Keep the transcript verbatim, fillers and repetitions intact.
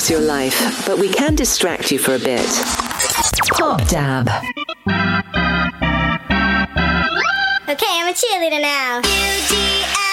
affects your life, but we can distract you for a bit. Pop Dab. Okay, I'm a cheerleader now. U G L